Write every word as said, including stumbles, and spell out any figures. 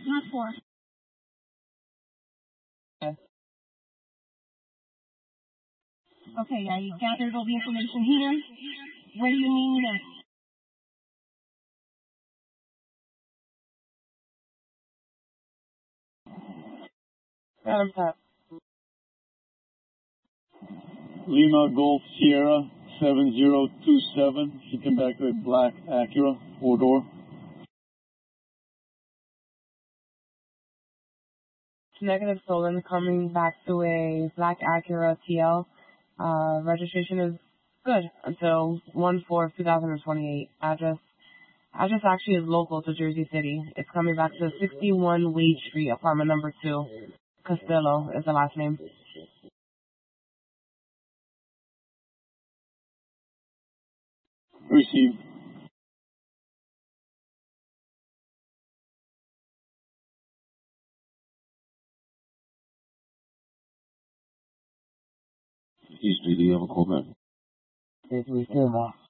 Not four. Okay. Okay, yeah, you gathered all the information here. Where do you need me next? Adam Pat. Lima Golf Sierra seven zero two seven. He came back with a black Acura, four door. Negative stolen, coming back to a black Acura T L. Uh, registration is good until one four two thousand twenty-eight. Address address actually is local to Jersey City. It's coming back to sixty-one Wade Street, apartment number two. Costello is the last name. Received. East, do you have a call back? It's we still